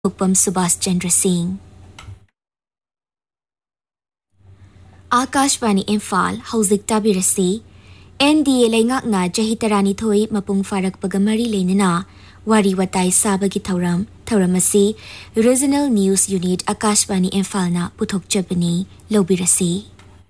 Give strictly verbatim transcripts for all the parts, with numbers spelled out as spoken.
Upam Subhash Chandra Singh. Akashvani Imphal Hauzik Tabirasi N D A Laingakna Jahitarani Thoi Mapung Farak Pagamari Lenana Wari Watai Sabagi Thauram Thauramasi Regional News Unit Akashvani Imphalna Puthok Jabani Lobirasi.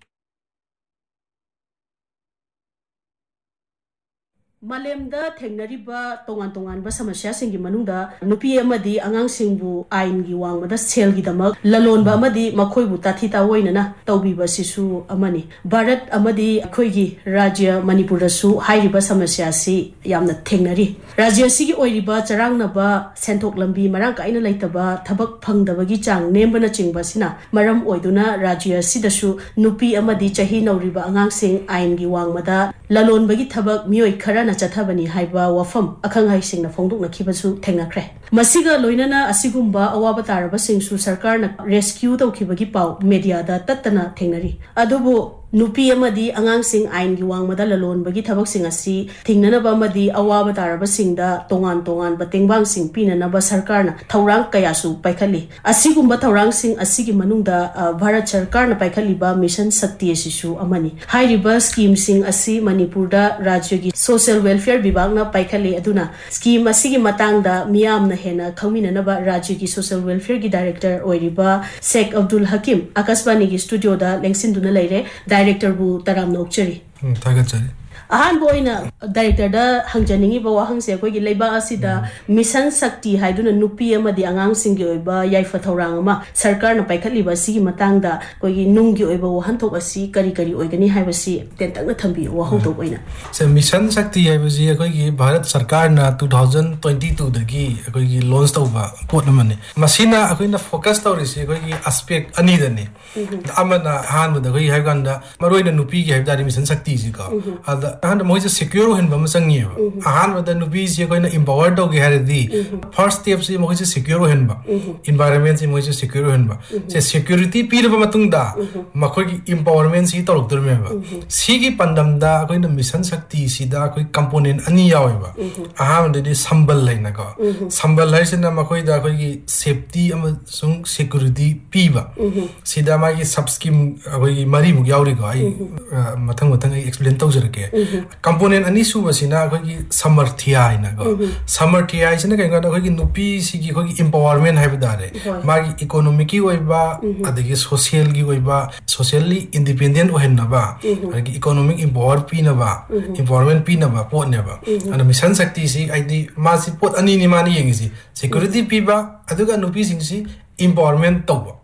Malemda Tengnariba Tongan Tongan Basamasha Singi Manunda, Nupi Amadi, Angang Singbu, Ain Giwang, the Sel Gidamak, Lalon Bamadi, Makoi Butatita Wainana, Tobi Basisu Amani, Barat Amadi, Koigi, Raja, Manipurasu, Hairi Basamashasi, Yamna Tengnari, Raja Sigi Oiriba, Charangnaba, Sentok Lambi, Maranka Ina Laitaba, Tabak Pang the Bagichang, Nembana Chingbasina, Maram Oiduna, Raja Sidasu, Nupi Amadi, Chahino Riba, Angang Sing, Ain Giwang Mada, Lalon Bagi Tabak, Mui Karana. Chathabani haiba wafam akhangai singna phongdukna khibasu thengnakhre masiga loinana asigumba awaba taraba singsu sarkar na rescue tawkhibagi paw media da tattana thengnari adubu Nupi Amadi Angang Sing Ain Giwang Mada Lalon Bagi Tabak Sing Asi Tingnanaba Madi Awaba Taraba Singda Tongan Tongan Batingbang Sing Pinanaba Sarkarna Taurang Kayasu Paikali Asigumba Taurang Sing Asigi Manungda Bharat Sarkarna Paikaliba Mission Sakti Asisu Amani Hairiba Scheme Sing Asi Manipurda Rajyogi Social Welfare Bibagna Paikali Aduna Scheme Asigi Matangda Miyamna Hena Kauminanaba Rajyogi Social Welfare Gi Director Oiriba Sheikh Abdul Hakim Akashvani Gi Studio da Lengsinduna Leire Director Bu Taram Nokchari. Tagachari. Ahan boyna director da hangjaningi ba wahang se koi gi leiba asida mission sakti haiduna nupi amadi angang singi oiba yaifa thaurang ama sarkar na paikhatli ba sigi matang da koi gi nunggi oiba wahan thok asi kari kari oigani haibasi tentak na thambi wahau to oina se mission sakti haibasi koi gi bharat sarkar na twenty twenty-two dagi koi gi launch tawba pot namane masina akoi na focus tawrisi koi gi aspect ani dani amana han da koi haiganda maroina nupi gi haibda mission sakti ji ka ada and moise secure hen bam sangi ahan wada nubi se koina empowered dog herdi first step se moise secure hen ba environment se moise secure hen ba se security pir ba matung da makoi gi empowerment si torok dur me ba si gi pandam da koina mission sakti si da koi component ani yawe ba ahan de sambal laina ka sambal lai se na makoi da koi gi safety am sung security pi ba si da ma gi sub scheme koi gi mari mu yauri ko ai mathang mathang ai explain tau jare ke component ani suba sina khoi samarthya ina go samarthya sina kai ga khoi nupi si gi khoi empowerment haiba dare magi economic ki oiba adagi social gi oiba socially independent ohenna ba agi economic empower pi na ba empowerment pi na ba pot ne ba ana mission sakti si aidi ma si pot ani ni mani yengi si security pi ba aduga nupi sing si empowerment to ba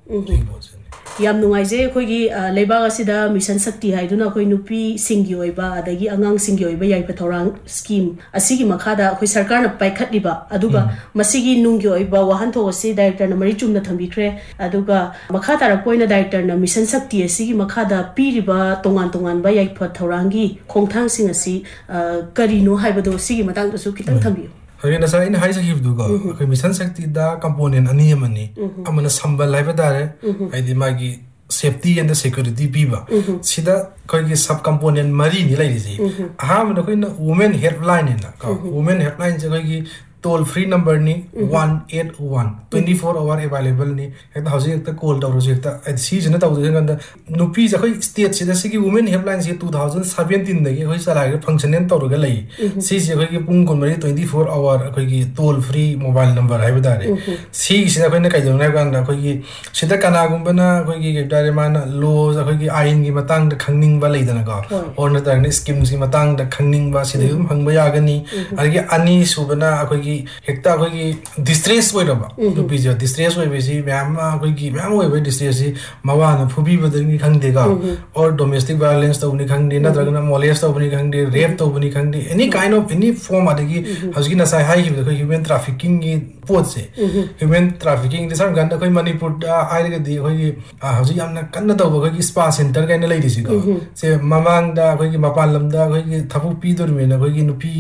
Yam Nungaise Kogi Leba Asida Mission Sakti Haiduna Koi Nupi Singi Oiba Adagi Angang Singi Oiba Yaipa Thorang Scheme Asigi Makada Koi Sarkarna Paikhatliba Aduga Masigi Nungi Oiba Wahanto Ose Director na Marichumna Thambikre Aduga Makata Rapoina Director na Mission Sakti Asigi Makada Piriba Tongan Tongan Ba Yaipa Thorangi Khongthang Sing Asi Karino Haibado Sigi Matang Su Kitang Thambiyo Hari na sa ina hai sa hibdu ko kay mission sakti da component ani yamani amana sambal lai badare ai di magi safety and the security piba sida koi gi sub component mari ni lai ji aha ma koi na women helpline na ka women helpline je koi gi toll free number ni one eight one twenty-four hour available ni ekta house ekta call tawro ekta si jena taw de ganda nupi ja khoi state sida sigi women helpline si twenty seventeen dagi khoi sala ga function tawro ga lai si si khoi gi pung kon mari twenty-four hour khoi gi toll free mobile number hai badare si sida khoi na kai jona ganda khoi gi sida kana gum bana khoi gi dare mana law ja khoi gi ain gi matang da khangning ba lai dana ga or na tang schemes gi matang da khangning ba sida um hang ba ya gani agi ani subana khoi hekta koi distress oi raba to bija distress oi besi myam koi gi myam oi be distress si mawa na phubi badani khangde ga or domestic violence to ni khangde na dragna molest to ni khangde rape to ni khangde any kind of any form adagi hauski na sai high koi human trafficking gi pot se human trafficking disar ganda koi manipur da ai ga di koi hausi yamna kanna to koi gi spa center ga na lai disi ga se mamang da koi gi mapal lam da koi gi thapu pi dor me na koi gi nupi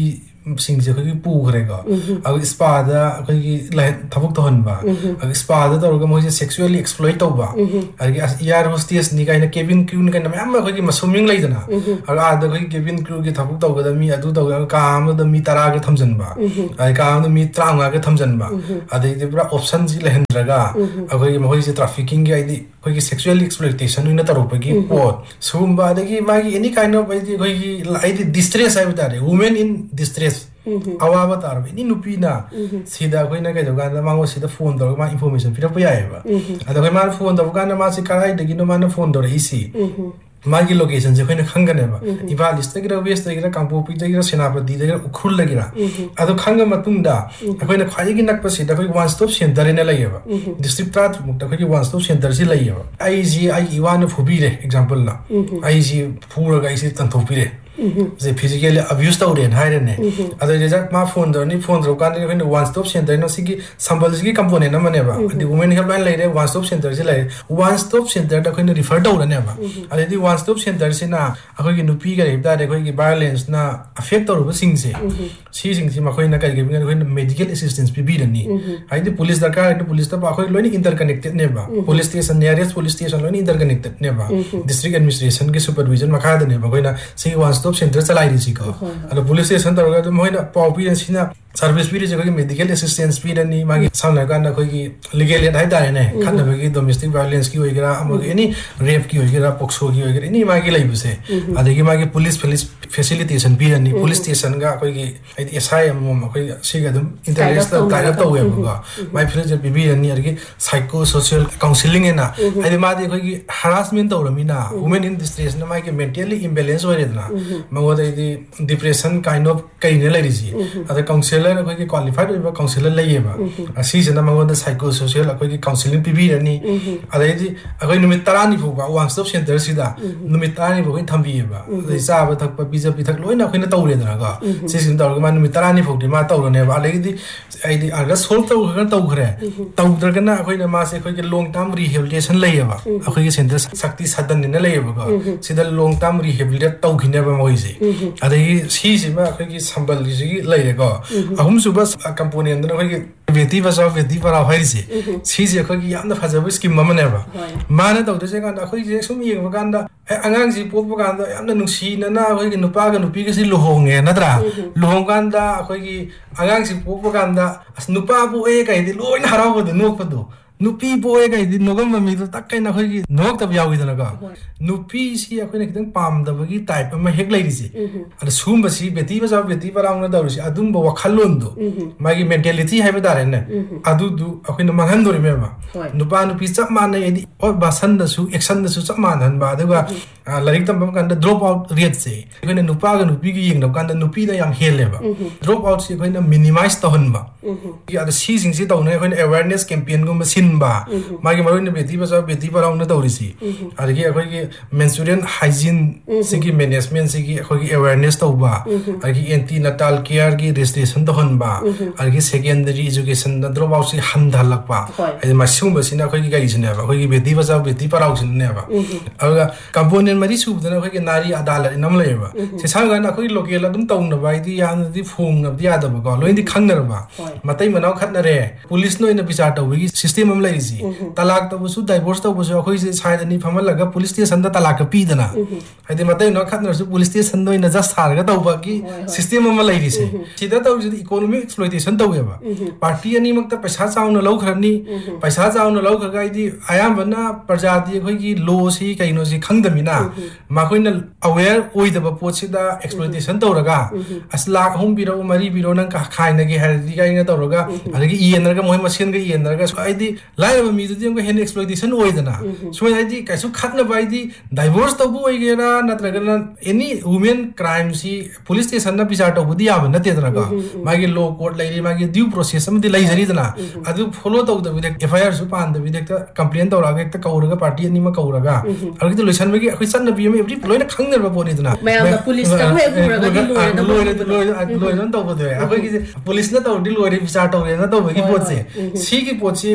सिंसे अखोगी पूखरेगा अब स्पादा अखोगी थबक तोहनबा अब स्पादा तौरगा मोइसे sexually exploit तौबा अगे air hostess नि काइना cabin crew नि काइना ma'am अखोगी मसुमिंग लैदना अब आदा अखोगी cabin crew की थबक तौगदा मी अदु तौगा काम द मी तरा के थमजनबा अगे काम द मी त्रांगा के थमजनबा अदे दे पूरा ऑप्शन जी लहनरगा अखोगी मोइसे ट्रैफिकिंग की आइदी अखोगी सेक्सुअली एक्सप्लॉइटेशन उइना तरोपगी पोट सुमबा अदगी मागी एनी काइंड ऑफ आइदी अखोगी आइदी डिस्ट्रेस है बतारे वुमेन इन डिस्ट्रेस अवाब तार इनी नुपीना सिदा अखोइना कई दगान मांगो सिदा फोन तौर मा इंफॉर्मेशन पिरप यायबा अदा अखोइ मा फोन तौर गान मा से कराइ दगिनो माना फोन तौर इसी मागी लोकेशन से अखोइना खंगनेबा इबा लिस्ट गिरा वेस्ट गिरा कांपोपी गिरा सेनापति गिरा उखुल लगिरा अदो खंग मतुंगदा अखोइना खाइगी नकप सिदा अखोइ वन स्टॉप सेंटर ने लयबा डिस्ट्रिक्ट तात मुक्त अखोइ वन स्टॉप सेंटर से लयबा आईजी आई इवान फुबीरे एग्जांपल ला आईजी फुरगा इसे तंथोपीरे जे फिजिकली अब्यूज तौरेन हाइरने अदो जेजक मा फोन दरनी फोन दर कान ने वन स्टॉप सेंटर नो सिगी संबल सिगी कंपोनेंट नमनेबा दि वुमेन हेल्पलाइन लेरे वन स्टॉप सेंटर से ले one stop centre the Khen refer तौरनेबा अदि वन स्टॉप सेंटर से ना अखोगी नुपी गा रेबदा दे अखोगी वायलेंस ना अफेक्ट तौरब सिंग से सी सिंग से मखोइ ना कई गे अखोई मेडिकल असिस्टेंस पिबिरनी आइदि पुलिस दरकार है पुलिस त अखोई लोइनी इंटरकनेक्टेड नेबा police station nearest police station लोइनी interconnected नेबा डिस्ट्रिक्ट एडमिनिस्ट्रेशन के सुपरविजन मखा दने मखोइना सी वन सेंटर चलाई रही को अरे पुलिस स्टेशन तौर तो मोइना पाउ पी सिना सर्विस पी रही मेडिकल असिस्टेंस पीरनी मागी सामने कान अखोगी legal aid high तारेने खनबगी domestic violence की होइगरा अमग एनी रेप की होइगरा पोक्सो की होइगरा एनी मागी लैबसे अदगी मागी police police facilitation Peerni police station गा अखोगी एसआई एम अखोई सिगा दम इंटरनेशनल टाइप तौवे बगा my friends पीबीरनी अदगी psycho social counselling एना आदि मादी अखोगी हरासमेंट तौरमिना वुमेन इन डिस्ट्रेस ना मागी mentally imbalance होरेदना मगोद इदी depression kind of कइने लैरिसी अदा counsellor अखोगी qualified होइबा counsellor लैयेबा असीजना मगोद psycho social अखोगी counselling पीबीरनी अदैदी अखोई नुमित तरानी फुबा वन स्टॉप सेंटर सिदा नुमित तरानी फुबा थंबियेबा अदै चाबा थकपा पिजा पिथक लोइना अखोइना तौरेदना गा सिसिन तौरगा मा नुमित तरानी फुबदि मा तौरनेबा अदैदी आइदी आगा सोल्व तौखर तौखरे तौद्रगना अखोइना मासे अखोगी लॉन्ग टर्म रिहेबिलिटेशन लैयेबा अखोगी सेंटर शक्ति सदन ने लैयेबा गा सिदा लॉन्ग टर्म रिहेबिलिटेट तौखिनेबा मोइसे अदैगी सिसिमा अखोगी संबल सिगी लैरेगो अहुम सुबस कंपोनेंट न अखोगी बेटी बचाओ बेटी पढ़ाओ हाइसे सिजे अखोगी यामना फजब स्कीम अमनेबा माने तौदसे कान अखोगी सुम येंबा कांदा अंगांग सि पोपा कांदा यामना नुसीना अखोगी नुपागा नुपीगा सि लोहोंगे नत्रा लोहोंग कांदा अखोगी अंगांग सि पोपा कांदा अस नुपा बु ए काइदि लोइन हरावबदो नोकपदो नुपी बोए गाइदि नोगम ममी तो तक कइना खैगी नोक तब याविदना का नुपी सी अखोइना खितंग पामदबगी टाइप अमा हेक लैरिसे अद सुमबसी बेटी बजाव बेटी पराउना दौरिसे अदुम बो वखलोंदो मागी मेंटालिटी हाइबा दारेने अदु दु अखोइना मंगहनदोरि मेबा नुपा नुपी चप माने यदि और बासन दसु एक्शन दसु चप मानहन बा अदुगा लाइक तंबम कांदा ड्रॉप आउट रेट से अखोइना नुपा गा नुपी गी यंगनब कांदा नुपी दा याम हेलेबा ड्रॉप आउट से अखोइना मिनिमाइज तहनबा या द सी सिंग से तौने अखोइना अवेयरनेस कैंपेन गुम सिनबा मागी मरोइना Beti Bachao Beti Padhao तौरिसी अदगी अखोगी menstrual hygiene सिगी management सिगी अखोगी awareness तौबा अदगी एंटी नटाल केयर की registration तहनबा अदगी secondary education drop out से हंधलकपा अदि मसुमबसिना अखोगी गाइसिनेबा अखोगी बेटी बचाओ बेटी पढ़ाओ सिनेबा अदगा कंपोनेंट मरी सुबदना अखोगी नारी अदालत नम लेबा से सांगन अखोगी लोकल अदुम तौनबा इदि यानदि फोंगनबदि यादबा लोइदि खंगनरबा मतै मनाव खतनरे पुलिस नोइना विचार तौबगी सिस्टम अम लैरिसी तलाक तबसु डाइवोर्स तबसु अखोई से साइडनी फमलगा पुलिस स्टेशन दा तलाक पीदना हाइदि मतै न खतनरसु पुलिस स्टेशन दोइना जस्ट थारगा तौबा की सिस्टम अम लैरिसे सिदा तौजि इकोनॉमिक एक्सप्लॉइटेशन तौबेबा पार्टी अनि मक्ता पैसा चाउन लौखरनी पैसा चाउन लौखगा इदि आयामबना प्रजाति अखोई लो सी कइनो सी खंगदमिना माखोइना अवेयर ओइदबा पोचिदा एक्सप्लॉइटेशन तौरगा अस लाख हम बिरो मरी बिरो नंग खाइनगे हरदि गाइना तौरगा अदगी इयनरगा मोहि मसिन गा इयनरगा आइदि लाइव मी दुदि हम हेन एक्सप्लॉइटेशन ओइदना सो आइदि कैसु खतन बाइदि डाइवोर्स तबु ओइगेरा नत्रगना एनी वुमेन क्राइम सी पुलिस स्टेशन ना विचार तबुदि याब नतेदनागा मागी लो कोर्ट लैरि मागी ड्यू प्रोसेस अमदि लैजरिदना अदु फॉलो तौदबि एफआईआर सु पानदबि देखता कंप्लेंट तौरागा एकता कौरगा पार्टी अनि मा कौरगा अरगि लोइसन बगी अखै चन्न बि एवरी लोइना खंगनबा पोनिदना मयाम पुलिस ता होय पुरगा लोइरे लोइरे लोइरे तौबदे अखैगि पुलिस ना तौदि लोइरे विचार तौरे ना तौबगी पोचे सी की पोचे अखैगि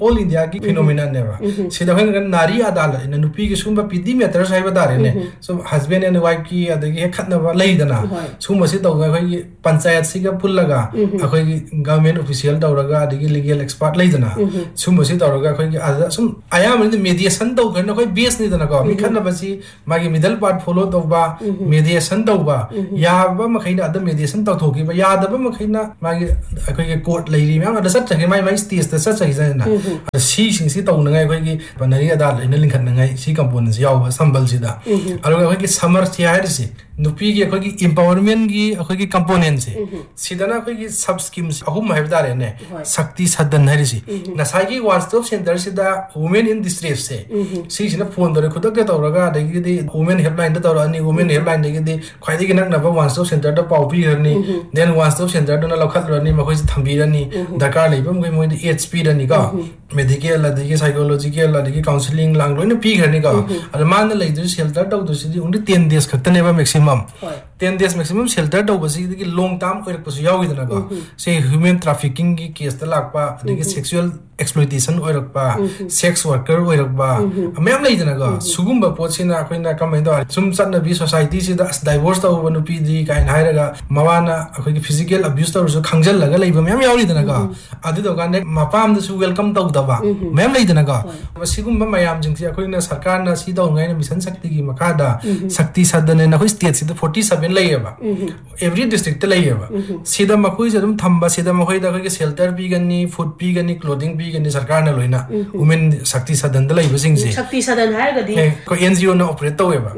all India ki phenomenon neba sida hoin kan nari adal na nupi ki sumba pidi matters hai badare ne so husband and wife ki adagi khatna ba leidana sumba si tawga khoi panchayat si ga pullaga akhoi government official tawraga adagi legal expert leidana sumba si tawraga khoi ada sum ayam ni mediation taw kan khoi base ni dana ko mi khatna ba si magi middle part follow tawba mediation tawba ya ba ma khaina ada mediation taw thoki ba ya da ba ma khaina magi akhoi court leiri ma da sat chang mai mai stage da sat chang na si sing si taw na ngai khoi ki banari ada ina lingkhat na ngai si components yaw sambal si da aru khoi ki summer si hai si nupi ki khoi ki empowerment gi khoi ki component si sidana khoi ki sub schemes ahum hai dare ne shakti sadan hai si na sai ki one stop center si da women in distress se si sina phone dore khudak ke tawraga de gi di women helpline da tawra ni women helpline de gi di khoi di nak na ba one stop center da pau pi ni then one stop center da na lokhat ro ni ma khoi thambi ra ni dakar lei ba moi moi H P da ni ka medical la de psychological la de counseling lang loi na pi gar ni ka ar man na lei du shelter da du si di only ten days khakta ne ba maximum ten days maximum shelter da ba si di long term oir ko yawi da na ka se human trafficking ki case da lak pa de sexual exploitation oir pa sex worker oir pa amem lei da na ka sugum ba pot sina khoi na kam da sum chat na bi society si da divorce da ba nu pi di kai na ra ga mawana khoi ki physical abuse da so khangjal la ga lei ba mem yawi da na ka adu da ga ne mapam da su welcome da da ba mem lei da na ka sigum ba mayam jing si khoi na sarkar na si da ngai na mission shakti ki makha da shakti sadan na khoi state si da forty-seven lei ba every district lei ba si da ma khoi ja dum thamba si da ma khoi da khoi ki shelter pi gani food pi gani clothing pi gani sarkar na loina women shakti sadan da lei ba sing si shakti sadan har ga di ko N G O na operate tawe ba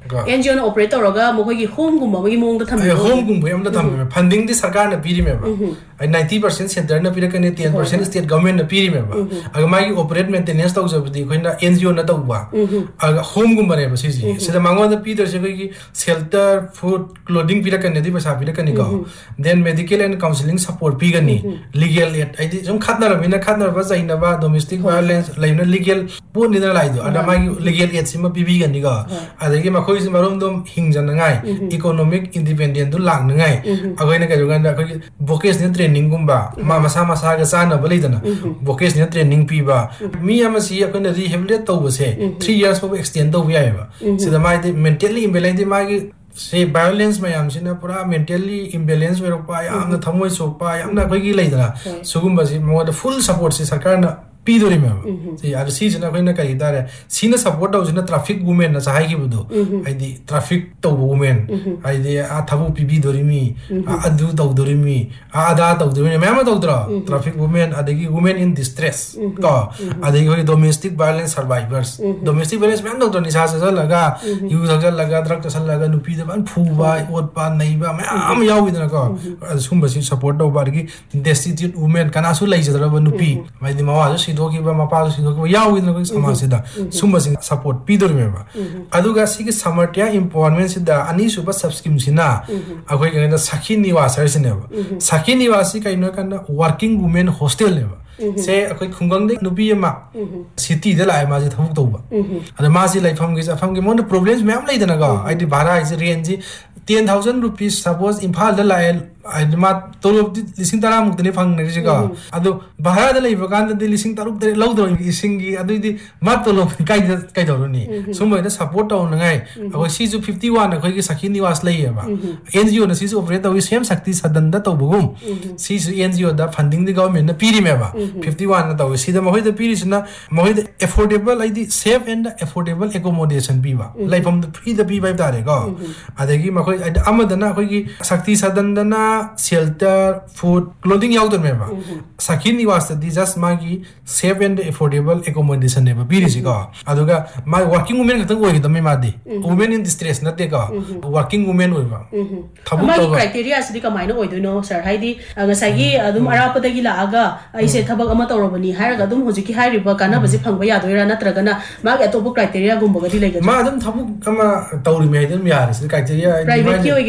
N G O na operate tawraga mo khoi ki home gum ba gi mong da tham home gum ba am da tham funding di sarkar na piri me ba ninety percent center na pira kani ten percent state government na piri me ba aga mai operate maintenance taw ja budi khoi na N G O na taw ba aga home gum ba re ba si si sida mango da pi der se ki shelter food clothing pira kani di pasa pira kani ka then medical and counseling support pi gani legal aid ai di jom khatna ra bina khatna ba zaina ba domestic violence laina legal po ni da lai do ada mai legal aid sima pi bi gani ka ada ki ma khoi si marom dom hingjan ngai economic independent du lang ngai agoi na ka jogan da khoi vocational training gumba ma masa masa ga sana ba leidana vocational training pi ba mi ama si akoi na rehabilitate taw ba se three years pa extend taw ya ba sida mai di mentally imbalance di mai se violence mayam sina pura mentally imbalance we ro pa ya amna thamoi so pa ya amna khoi gi leidana sugum ba si mo da full support si sarkar na pidori me si ar si jina khoi na kai dare sina support taw jina traffic women na chai gi budu ai di traffic taw women ai di a thabu pibi dori mi a adu taw dori mi a ada taw dori mi ma taw dra traffic women adagi women in distress ka adagi khoi domestic violence survivors domestic violence me taw ni sa sa laga yu sa laga drug sa laga nu pi da ban phu ba ot pa nei ba me am yaw wi na ka sum ba si support taw ba gi destitute women kana su lai jadra ba nu pi mai di ma wa si doki ba mapa si doki ba yaw wi na ko samaj da sum ba si support pi dor me ba aduga si ki samartya empowerment si da ani su ba subscription sina akhoi ga na sakhi niwas har sine ba sakhi niwasi kai no kan working women hostel ne ba se akhoi khungang de nubi ma city de lai ma ji thamuk to ba ada ma si lai pham gi pham gi mon problems me am lai da na ga ai di bhara is range ten thousand rupees suppose imphal da lai ai ma tolop di lising tara muk de phang ne ji ga adu bhara da lai ba kan de lising taruk de lau do ising gi adu di ma tolop kai kai do ni sum ba da support to na ngai akhoi si ju fifty-one akhoi gi sakhi niwas lai ba N G O na si ju operate to same shakti sadan da to bugum si su N G O da funding di government na piri me ba fifty-one na to si da mohoi da piri sina mohoi da affordable ai di safe and affordable accommodation bi ba lai from the free the bi ba da re ga adagi ma khoi amada na khoi gi shakti sadan da na shelter food clothing yaw da me ba sakhi niwas da di just ma gi safe and affordable accommodation ne ba piri si ga aduga ma working women ka tang oi da me ma di women in distress na te ga working women oi ba thabu to criteria sidi ka mai no oi do no sir haidi ngasai gi adum arapa da gi la aga ai se thabak ama tawrabani hairaga adum hoji ki hairi ba kana baji phangba ya doira natraga na ma ga to criteria gumba ga di lega ma adum thabu kama tawri me den mi yar si criteria private ki oi gera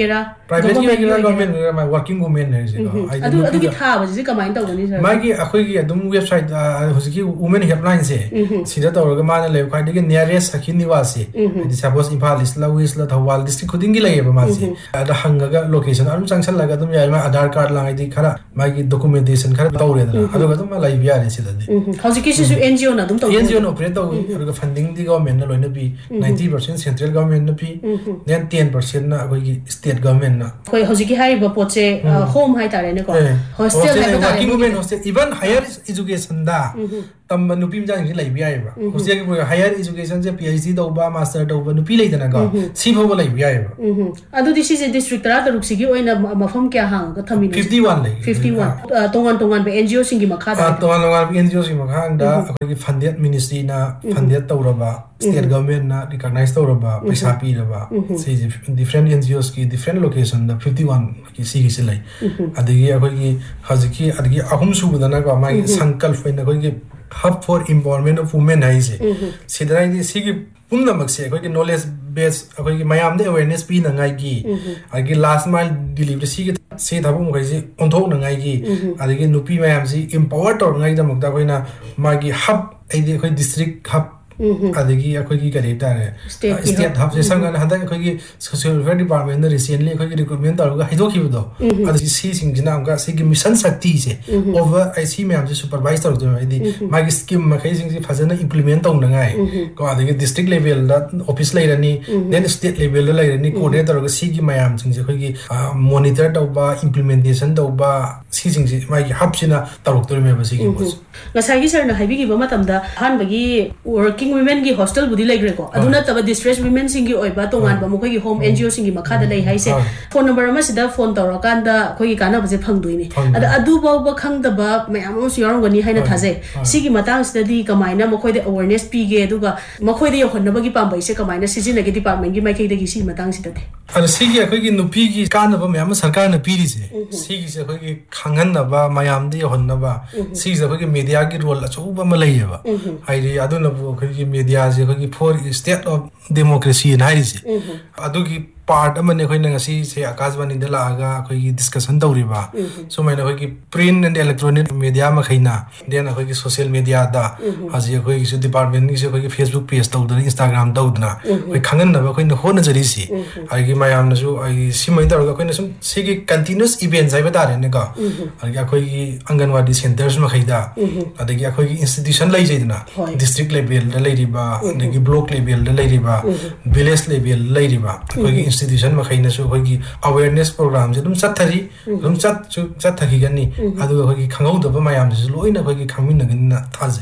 private ki government ma working women hai ji adu adu ki tha ba ji kamai taw gani sir ma ki akhoi ki adum website hosi ki women helpline se sida tawra ma na le khai de nearest sakhi niwasi di suppose Imphal East la West la Thawal district khuding gi lai ba ma si ada hanga ga location arum changsal la ga dum yai ma Aadhaar card la id khara ma ki documentation khara tawre da adu ga dum ma lai bia re sida de hosi ki su N G O na dum taw N G O no operate taw adu funding di government na loina bi ninety percent central government na bi then ten percent na akoi ki state government na koi hosi ki hai ba poche home hai tare ne ko hostel hai ba working women hostel even higher education da tam nupi mjang ji lai bia ba hostel ki higher education je PhD do ba master do ba nupi lai dana ga si pho lai bia ba adu di si district tara taruk si gi oina mafam kya hang ka thami fifty-one lai fifty-one tongan tongan be N G O singi makha da tongan tongan N G O singi makha da akoi ki funded ministry na funded tawraba state government na recognize tawraba paisa pi raba si different N G Os ki different location da fifty-one ki si gi silai adigi akoi ki haziki adigi ahum su budana ga ma sankalp faina akoi ki hub for empowerment of women hai se sidai di si gi pumna makse akoi ki knowledge base akoi ki mayam de awareness pi na ngai gi agi last mile delivery si gi si thabu mo kai si onthok na ngai gi adigi nupi mayam si empower tor ngai da mukta koina magi hub ai di akoi district hub adigi akoi ki kare tare state hub se sangan hada akoi ki social welfare department na recently akoi ki recruitment tar ga haido ki do adi si sing jina am ga si gi mission sakti se over I C me am se supervise tar do adi magi scheme ma kai sing si phajana implement tong na ngai ko adigi district level da office lai rani then state level da lai rani coordinator ga si gi mayam sing se akoi ki monitor do ba implementation do ba si sing si magi hub sina taruk tor me ba si gi bos ngasai gi sir na haibi gi ba matam da han bagi working women ki hostel budi lai gre ko aduna taba distressed women singi oiba tongan ba mokoi ki home N G O singi makha da lai hai se phone number ma sida phone tawra kan da khoi kana ba je phangdui ni ada adu ba ba khang da ba mayam mo si yarong gani haina thaje sigi matang sida di kamaina mokoi de awareness pi ge aduga mokoi de yohon ba gi pambai se kamaina sijina ge department gi maikei de gi si matang sida de ada sigi akoi ki nupi gi kana ba mayam sarkar na pi ri se sigi se akoi ki khangan na ba mayam de yohon na ba sigi se akoi ki media gi role achu ba ma lai ba hai ri adu na bu akoi media se ko ki for state of democracy in haisi adu ki part amane khoi na ngasi se akashbani de la aga khoi ki discussion tawri ba so maina khoi ki print and electronic media ma khaina then khoi ki social media da haji khoi ki department ni se khoi ki Facebook page tawdna Instagram tawdna khoi khangan na ba khoi na hona jari si ai ki mayam na su ai si mai da khoi na sum se ki continuous events ai ba da ne ka ai ki khoi ki anganwadi centers ma khaida adagi khoi ki institution lai jaidna district level da lai riba adagi block level da lai riba village level lai riba khoi ki institution ma khaina su khoi ki awareness program je dum chathari dum chat chat thaki gani adu khoi ki khangau da ba mayam su loina khoi ki khangmin na gani na thajai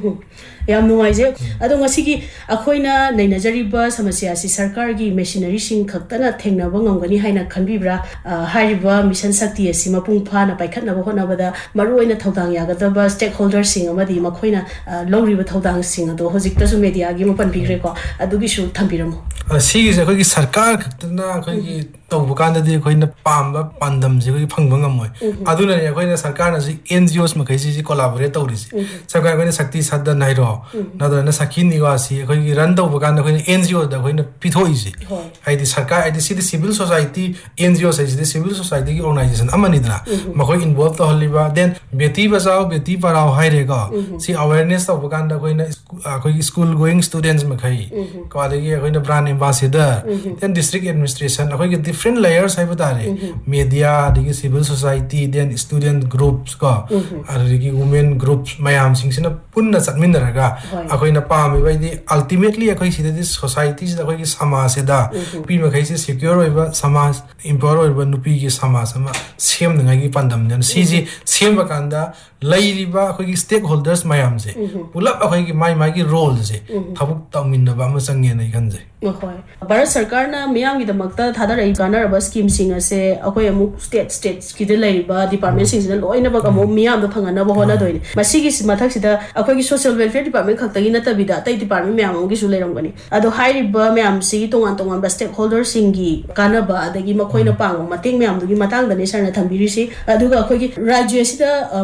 yam nuai je adu ngasi ki akhoina nainajari ba samasya si sarkar gi machinery sing khaktana thengna ba ngam gani haina khanbi bra hariba mission sakti asi mapung pha na paikhatna ba hona ba da maru oina thodang ya ga da ba stakeholder sing amadi makhoina longri ba thodang sing ado hojik ta su media gi mapan bigre ko adu gi su thambiramo si gi khoi ki sarkar khaktana khoi ki tawbu kan da de khoi na pamba pandam je khoi phangba ngamoi aduna ne khoi na sarkar na si N G Os ma khai si collaborate tawri si sarkar khoi na sakti sadda nai ro na da na sakhi niwasi khoi ki ran tawbu kan da khoi na N G O da khoi na pithoi si ai di sarkar ai di si civil society N G O sai di civil society ki organization amani da ma khoi involve to holiba then beti bachao beti parao hai re ga si awareness tawbu kan da khoi na khoi school going students ma khai ko adagi khoi na brand ambassador then district administration khoi ki different layers hai batare media adigi civil society then student groups ka adigi women groups mayam sing sina punna chatmin raga akhoi na pam bai di ultimately akhoi sida di society sida akhoi ki samaj da pi ma khai se secure oiba samaj empower oiba nupi ki samaj ama sem na gi pandam jan si ji sem ba kanda lairiba akhoi ki stakeholders mayam se pulap akhoi ki mai mai ki role se thabuk tawmin na ba ma change na gan je hoi Bharat Sarkar na miyam gi damakta thada rai kana raba scheme sing ase akoi amu state states ki de laiba department sing sina loina ba amu miyam da phangana ba hona doine masi gi mathak sida akoi gi social welfare department khakta gi nata bida tai department miyam gi su lairam gani ado high riba miyam si tongan tongan ba stakeholder sing gi kana ba adagi makhoi na pang mateng miyam du gi matang da ne sarna thambiri si adu ga akoi gi rajya sida mission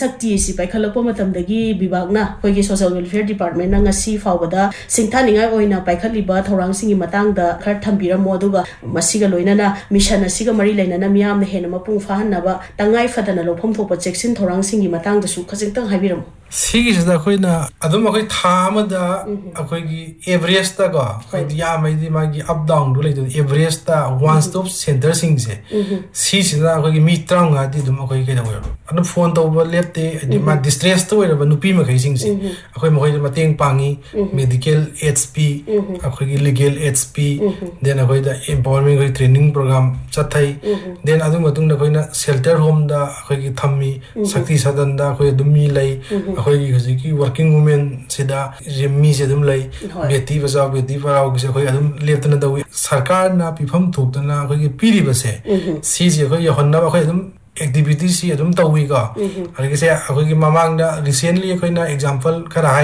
sakti si paikhalakpa matamdagi bibagna khoi gi social welfare department na ngasi fawbada singthaningai oina paikhalliba thorangsingi matangda khar thambiramo aduga masiga loinana mission asiga mari lainana miyam na hena mapung fahanaba tangai fadana lofom thopa cheksin thorangsingi matangda su khajingtang haibiramo Sigi is the Quina, Adum Tamada, Akogi, Everesta go, Dia Madi Magi up down related Everesta, one stop center sings it. Sees that Akogi meet Tranga did the Mokoi get away. And the phone over left the my distress to it of a Nupima sings it. Akoy Mating Pangi, medical H P, Akogi legal H P, then Akoy the empowerment training program, Chatai, then Adumatung the Koina shelter home the Akogi Thami, Sakti Sadanda, Akoy Dumi lay. अखोई हजिकी working women सिदा ramie से दुम लाई बेटी बचाओ बेटी पढ़ाओ किसे अखोई अदुम लेफ्टना दवी सरकार ना पिफम थोकतना अखोई पीरी बसे सी जे अखोई यहन्ना अखोई अदुम एक्टिविटी सी अदुम तवी का अरे किसे अखोई की ममांग ना रिसेंटली अखोई ना एग्जांपल खरा